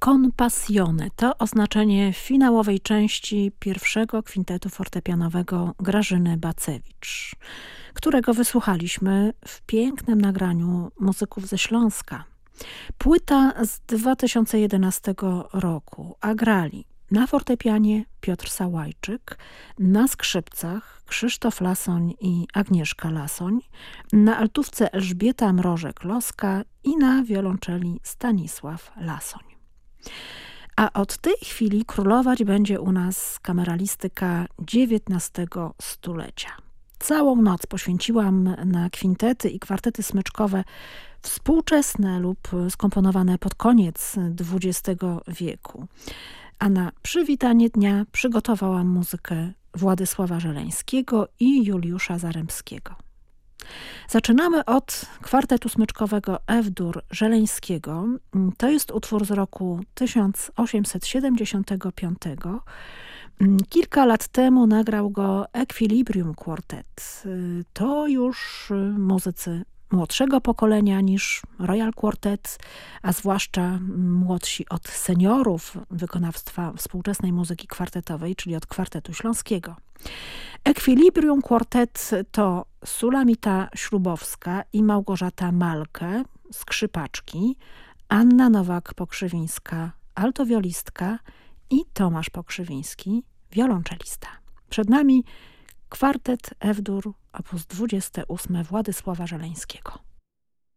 Con passione to oznaczenie finałowej części pierwszego kwintetu fortepianowego Grażyny Bacewicz, którego wysłuchaliśmy w pięknym nagraniu muzyków ze Śląska. Płyta z 2011 roku, a grali na fortepianie Piotr Sałajczyk, na skrzypcach Krzysztof Lasoń i Agnieszka Lasoń, na altówce Elżbieta Mrożek-Loska i na wiolonczeli Stanisław Lasoń. A od tej chwili królować będzie u nas kameralistyka XIX stulecia. Całą noc poświęciłam na kwintety i kwartety smyczkowe współczesne lub skomponowane pod koniec XX wieku. A na przywitanie dnia przygotowałam muzykę Władysława Żeleńskiego i Juliusza Zarembskiego. Zaczynamy od kwartetu smyczkowego F-dur Żeleńskiego. To jest utwór z roku 1875. Kilka lat temu nagrał go Equilibrium Quartet. To już muzycy młodszego pokolenia niż Royal Quartet, a zwłaszcza młodsi od seniorów wykonawstwa współczesnej muzyki kwartetowej, czyli od kwartetu śląskiego. Equilibrium Quartet to Sulamita Ślubowska i Małgorzata Malke, skrzypaczki, Anna Nowak-Pokrzywińska, altowiolistka i Tomasz Pokrzywiński, wiolonczelista. Przed nami kwartet F-dur op. 28 Władysława Żeleńskiego.